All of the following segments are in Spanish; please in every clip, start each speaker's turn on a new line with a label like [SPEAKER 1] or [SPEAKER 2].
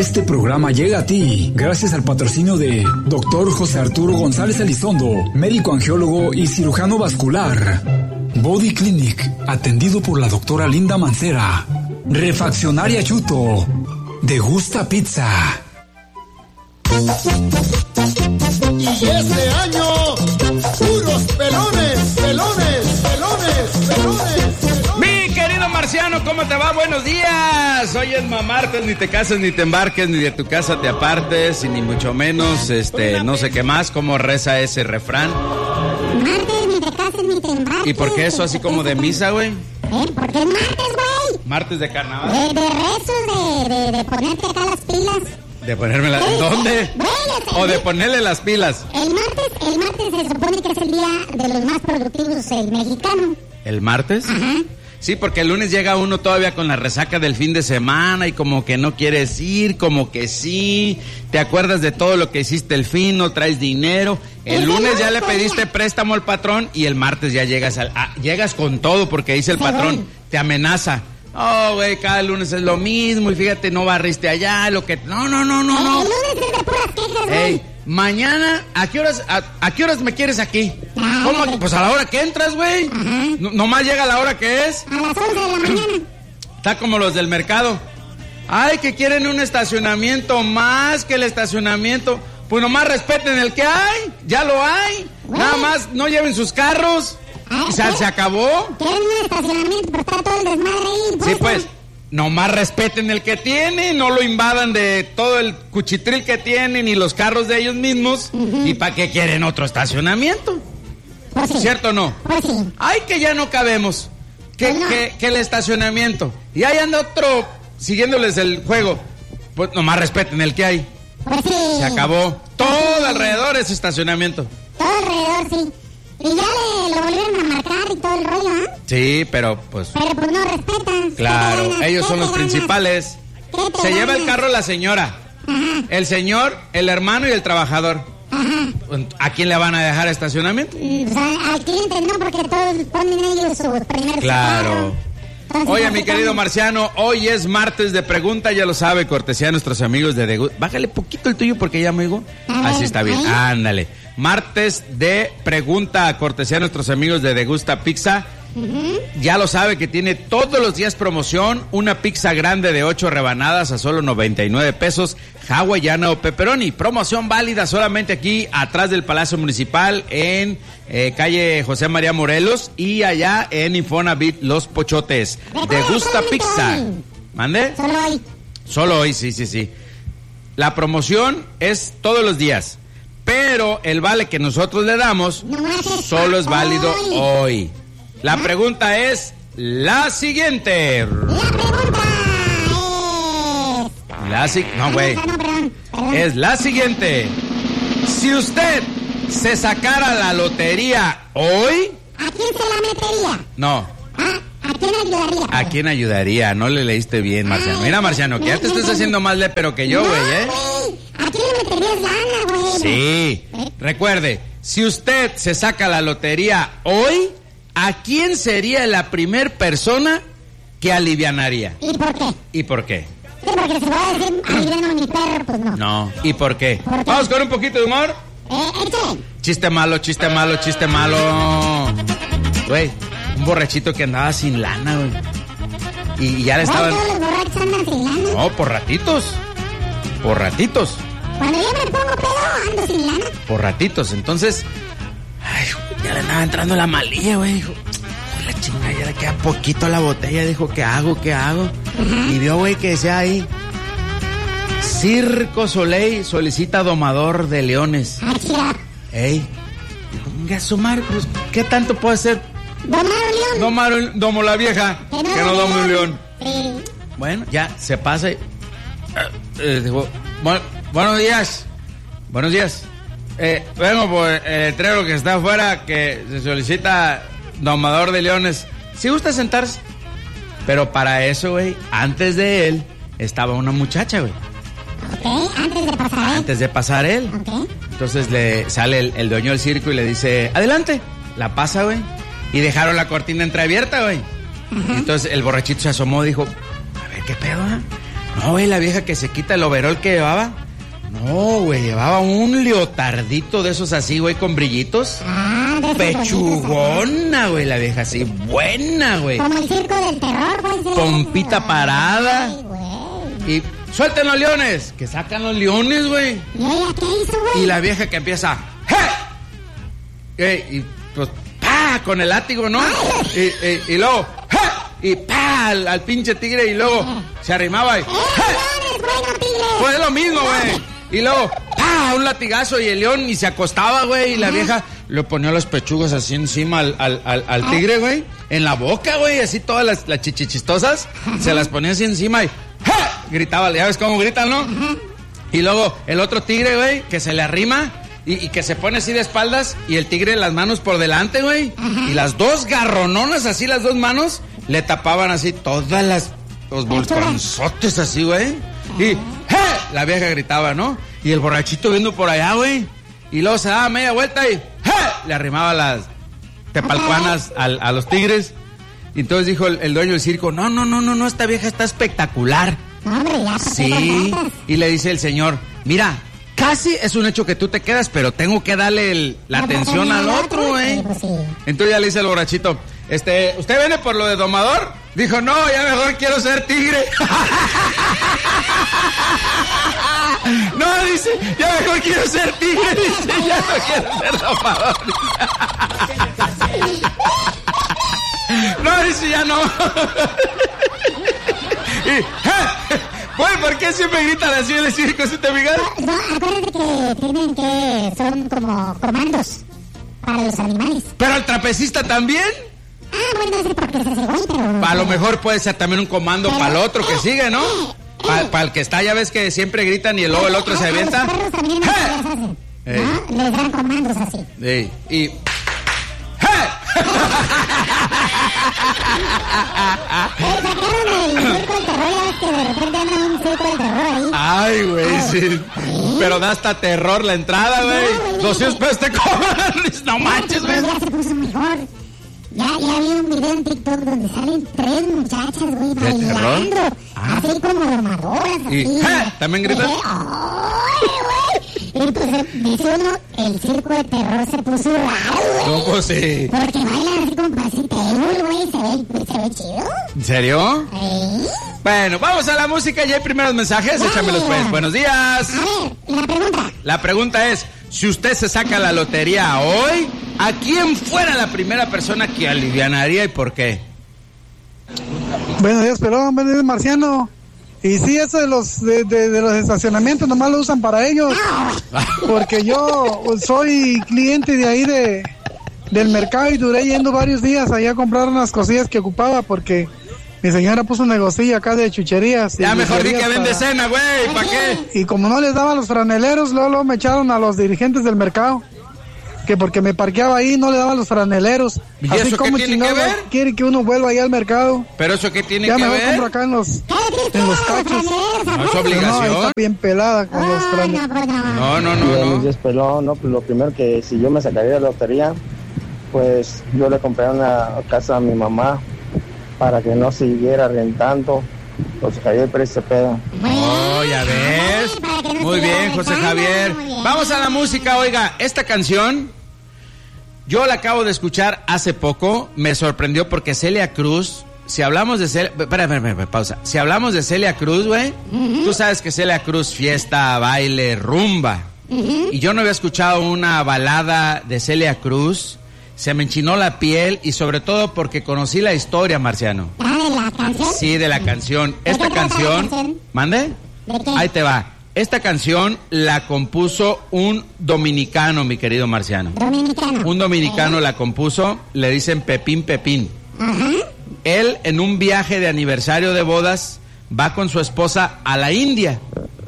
[SPEAKER 1] Este programa llega a ti gracias al patrocinio de Dr. José Arturo González Elizondo, médico angiólogo y cirujano vascular. Body Clinic, atendido por la doctora Linda Mancera. Refaccionaria Chuto. Degusta Pizza.
[SPEAKER 2] Y este año, puros pelones, pelones, pelones, pelones.
[SPEAKER 3] Mi querido Marciano, ¿cómo te va? Buenos días. Hoy es martes, ni te cases, ni te embarques, ni de tu casa te apartes, y ni mucho menos, no sé qué más, cómo reza ese refrán.
[SPEAKER 4] Martes, ni te cases, ni te embarques.
[SPEAKER 3] ¿Y por qué eso así como de misa, güey?
[SPEAKER 4] Porque es martes, güey.
[SPEAKER 3] Martes de carnaval.
[SPEAKER 4] De rezos, de ponerte acá las pilas.
[SPEAKER 3] ¿De ponerme las... ¿Dónde? ¿O de ponerle las pilas?
[SPEAKER 4] El martes se supone que es el día de los más productivos, el mexicano.
[SPEAKER 3] ¿El martes?
[SPEAKER 4] Ajá.
[SPEAKER 3] Sí, porque el lunes llega uno todavía con la resaca del fin de semana y como que no quieres ir, como que sí, te acuerdas de todo lo que hiciste el fin, no traes dinero. El lunes ya le pediste préstamo al patrón y el martes ya llegas llegas con todo porque dice el patrón, te amenaza. Oh, güey, cada lunes es lo mismo y fíjate, no barriste allá, lo que... No.
[SPEAKER 4] El lunes es de puras quejas, güey.
[SPEAKER 3] Mañana, ¿a qué horas me quieres aquí? ¿Cómo? Pues a la hora que entras, güey. Nomás llega a la hora que es.
[SPEAKER 4] A las 11 de la mañana.
[SPEAKER 3] Está como los del mercado. Ay, que quieren un estacionamiento más que el estacionamiento. Pues nomás respeten el que hay, ya lo hay. Güey. Nada más no lleven sus carros. Y se acabó.
[SPEAKER 4] Quieren un estacionamiento, pero está todo el desmadre ahí.
[SPEAKER 3] Sí, pues, nomás respeten el que tienen, no lo invadan de todo el cuchitril que tienen y los carros de ellos mismos. ¿Y para qué quieren otro estacionamiento?
[SPEAKER 4] Pues sí.
[SPEAKER 3] ¿Cierto o no?
[SPEAKER 4] Pues sí.
[SPEAKER 3] Ay, que ya no cabemos. Que el estacionamiento. Y ahí anda otro siguiéndoles el juego. Pues nomás respeten el que hay.
[SPEAKER 4] Pues sí.
[SPEAKER 3] Se acabó. Todo alrededor es estacionamiento.
[SPEAKER 4] Todo alrededor, sí. Y ya lo volvieron a marcar y todo el rollo, ¿ah?
[SPEAKER 3] Sí, pero pues
[SPEAKER 4] no respetan.
[SPEAKER 3] Claro, ellos son los principales. Se lleva el carro la señora.
[SPEAKER 4] Ajá.
[SPEAKER 3] El señor, el hermano y el trabajador.
[SPEAKER 4] Ajá.
[SPEAKER 3] ¿A quién le van a dejar estacionamiento?
[SPEAKER 4] Pues al cliente no, porque todos ponen ellos sus primeros.
[SPEAKER 3] Claro. Oye, mi querido Marciano, hoy es martes de pregunta, ya lo sabe, cortesía a nuestros amigos de Degusta. Bájale poquito el tuyo porque ya, amigo. Así está bien, ándale. Martes de pregunta, cortesía a nuestros amigos de Degusta Pizza. Ya lo sabe que tiene todos los días promoción, una pizza grande de 8 rebanadas a solo 99 pesos, hawaiana o pepperoni. Promoción válida solamente aquí atrás del Palacio Municipal en calle José María Morelos y allá en Infonavit Los Pochotes. Degusta Pizza. ¿Mande? Solo hoy, sí. La promoción es todos los días, pero el vale que nosotros le damos solo es válido hoy. La pregunta es la siguiente. Es la siguiente. Si usted se sacara la lotería hoy,
[SPEAKER 4] ¿a quién se la metería?
[SPEAKER 3] No.
[SPEAKER 4] ¿A quién ayudaría?
[SPEAKER 3] ¿A quién ayudaría? No le leíste bien, Marciano. Mira, Marciano, que ya te estás haciendo más lépero que yo, güey,
[SPEAKER 4] ¿A quién le meterías lana, güey?
[SPEAKER 3] Sí. Recuerde, si usted se saca la lotería hoy, ¿a quién sería la primer persona que alivianaría?
[SPEAKER 4] ¿Y por qué?
[SPEAKER 3] Sí,
[SPEAKER 4] porque se va a decir aliviano a mi perro, pues no.
[SPEAKER 3] No, ¿y por qué? Vamos con un poquito de humor.
[SPEAKER 4] Échale.
[SPEAKER 3] Chiste malo. Güey, un borrachito que andaba sin lana, güey. Y ya le estaban...
[SPEAKER 4] ¿Todos los borrachos andan sin lana?
[SPEAKER 3] No, por ratitos.
[SPEAKER 4] Cuando yo me pongo pedo, ando sin lana.
[SPEAKER 3] Por ratitos, entonces... Ay, ya le andaba entrando la malilla, güey. Dijo, la chinga, ya le queda poquito a la botella. Dijo, ¿qué hago? Y vio, güey, que decía ahí... Circo Soleil solicita domador de leones. Ey, venga, su madre, pues, ¿qué tanto puede hacer?
[SPEAKER 4] Domar un león.
[SPEAKER 3] Domo la vieja, que no dome un león.
[SPEAKER 4] Sí.
[SPEAKER 3] Bueno, ya, se pasa y... dijo, buenos días. Vengo por el letrero que está afuera, que se solicita domador de leones. ¿Sí gusta sentarse? Pero para eso, güey, antes de él, estaba una muchacha, güey.
[SPEAKER 4] Ok, antes de pasar él.
[SPEAKER 3] Ok. Entonces le sale el dueño del circo y le dice, adelante. La pasa, güey. Y dejaron la cortina entreabierta, güey. Entonces el borrachito se asomó y dijo, a ver, ¿qué pedo, No, güey, la vieja que se quita el overol que llevaba. No, güey, llevaba un leotardito de esos así, güey, con brillitos. Pechugona, güey, la vieja así, buena, güey.
[SPEAKER 4] Como el circo del terror, güey.
[SPEAKER 3] Pompita parada.
[SPEAKER 4] Ay, güey.
[SPEAKER 3] Y suelten los leones, que sacan los leones, güey.
[SPEAKER 4] ¿Y ella qué hizo, güey?
[SPEAKER 3] Y la vieja que empieza, ¡hey! Y pues, ¡pa! Con el látigo, ¿no? Y luego, ¡hey! Y ¡pa! Al pinche tigre, y luego se arrimaba y ¡hey! Pues lo mismo, güey. Y luego, ¡pa! Un latigazo y el león y se acostaba, güey. Y la vieja le ponía los pechugos así encima al tigre, güey. En la boca, güey. Así todas las chichichistosas. Se las ponía así encima y ¡hey! Gritaba, ya ves cómo gritan, ¿no? Y luego el otro tigre, güey, que se le arrima y que se pone así de espaldas y el tigre las manos por delante, güey. Y las dos garrononas así, las dos manos, le tapaban así todas los bolsonzotes así, güey. Y ¡hey! La vieja gritaba, ¿no? Y el borrachito viendo por allá, güey. Y luego se daba media vuelta y ¡hey! Le arrimaba las tepalcuanas a los tigres. Y entonces dijo el dueño del circo, no, esta vieja está espectacular.
[SPEAKER 4] Hombre, ya.
[SPEAKER 3] Sí, y le dice el señor, mira, casi es un hecho que tú te quedas, pero tengo que darle la atención al otro, güey.
[SPEAKER 4] Pues sí.
[SPEAKER 3] Entonces ya le dice el borrachito, ¿usted viene por lo de domador? Dijo, no, ya mejor quiero ser tigre. No, dice, ya mejor quiero ser tigre, dice, ya no quiero ser domador. No, dice, ya no. Güey, ¿por qué siempre gritan así en el circo, si te fijas?
[SPEAKER 4] No, acuérdate que son como comandos para los animales.
[SPEAKER 3] ¿Pero el trapecista también?
[SPEAKER 4] Bueno, no sé por qué es ese güey, pero...
[SPEAKER 3] A lo mejor puede ser también un comando para el otro que sigue, ¿no? Para el que está, ya ves que siempre gritan y luego el otro se avienta.
[SPEAKER 4] Los perros también les hacen, ¿no? Les dan comandos así.
[SPEAKER 3] Sí, y...
[SPEAKER 4] Sacaron el circo del terror, ya ves que de repente andan un circo del terror ahí.
[SPEAKER 3] Ay, güey, sí. Pero da hasta terror la entrada, güey. 200 pesos te cobran. No manches, güey.
[SPEAKER 4] Ya se puso mejor. Ya vi un video en TikTok donde salen 3 muchachas, güey, bailando. Así como domadoras, así.
[SPEAKER 3] ¿Y también gritan?
[SPEAKER 4] ¡Ay, güey! Y pues dice uno, el circo de terror se puso raro, güey.
[SPEAKER 3] No, pues sí.
[SPEAKER 4] Porque bailan así como para así table, güey, se ve chido.
[SPEAKER 3] ¿En serio?
[SPEAKER 4] ¿Eh?
[SPEAKER 3] Bueno, vamos a la música, ya hay primeros mensajes, échamelos pues. Buenos días.
[SPEAKER 4] A ver, la pregunta.
[SPEAKER 3] La pregunta es, si usted se saca la lotería hoy, ¿a quién fuera la primera persona que alivianaría y por qué?
[SPEAKER 5] Buenos días, Pelón, buenos días, Marciano. Y sí, eso de los estacionamientos nomás lo usan para ellos. Porque yo soy cliente de ahí del mercado y duré yendo varios días allá a comprar unas cosillas que ocupaba porque mi señora puso un negocillo acá de chucherías.
[SPEAKER 3] Ya mejor di que vende cena, güey, ¿para qué?
[SPEAKER 5] Y como no les daba a los franeleros, luego me echaron a los dirigentes del mercado. Que porque me parqueaba ahí no le daban los franeleros.
[SPEAKER 3] ¿Y
[SPEAKER 5] así
[SPEAKER 3] eso
[SPEAKER 5] como
[SPEAKER 3] qué tiene que ver?
[SPEAKER 5] Quiere que uno vuelva ahí al mercado.
[SPEAKER 3] ¿Pero eso qué tiene
[SPEAKER 5] Ya
[SPEAKER 3] que
[SPEAKER 5] mejor
[SPEAKER 3] ver?
[SPEAKER 5] compro acá en los cachos.
[SPEAKER 3] No es
[SPEAKER 5] No,
[SPEAKER 3] obligación.
[SPEAKER 5] está bien pelada con los franeleros.
[SPEAKER 3] No.
[SPEAKER 6] Buenos Pelón, no, pues lo primero que si yo me sacaría de la lotería, pues yo le compré una casa a mi mamá para que no siguiera rentando, pues cayó el precio de pedo.
[SPEAKER 3] Oh, ya ves. Muy bien, José Javier. Vamos a la música, oiga, esta canción yo la acabo de escuchar hace poco, me sorprendió porque Celia Cruz, si hablamos de Celia, espera, pausa. Si hablamos de Celia Cruz, güey, tú sabes que Celia Cruz fiesta, baile, rumba. Y yo no había escuchado una balada de Celia Cruz. Se me enchinó la piel y sobre todo porque conocí la historia, Marciano.
[SPEAKER 4] ¿De la canción?
[SPEAKER 3] Sí, de la canción. Esta canción, ¿mande?
[SPEAKER 4] ¿De qué?
[SPEAKER 3] Ahí te va. Esta canción la compuso un dominicano, mi querido Marciano.
[SPEAKER 4] Dominicano.
[SPEAKER 3] Un dominicano la compuso, le dicen Pepín Pepín.
[SPEAKER 4] Ajá.
[SPEAKER 3] Él en un viaje de aniversario de bodas va con su esposa a la India.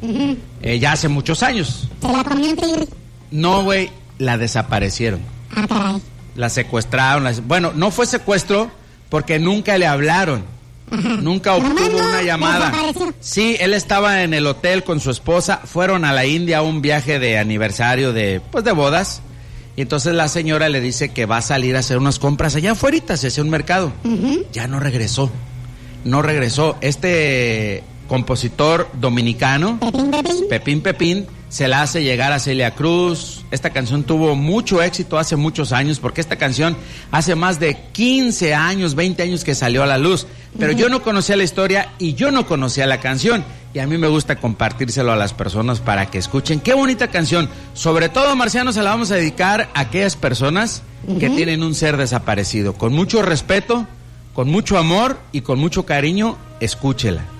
[SPEAKER 3] Ya hace muchos años.
[SPEAKER 4] ¿Se la comió un tigre?
[SPEAKER 3] No, güey, la desaparecieron.
[SPEAKER 4] Ah, caray.
[SPEAKER 3] La secuestraron. Bueno, no fue secuestro porque nunca le hablaron. Nunca obtuvo una llamada. Sí, él estaba en el hotel con su esposa. Fueron a la India a un viaje de aniversario de bodas. Y entonces la señora le dice que va a salir a hacer unas compras allá afuera, se hace un mercado. Ya no regresó. Este compositor dominicano, Pepín, se la hace llegar a Celia Cruz. Esta canción tuvo mucho éxito hace muchos años, porque esta canción hace más de 15 años, 20 años que salió a la luz. Pero yo no conocía la historia y yo no conocía la canción. Y a mí me gusta compartírselo a las personas para que escuchen. Qué bonita canción. Sobre todo, Marciano, se la vamos a dedicar a aquellas personas que tienen un ser desaparecido. Con mucho respeto, con mucho amor y con mucho cariño, escúchela.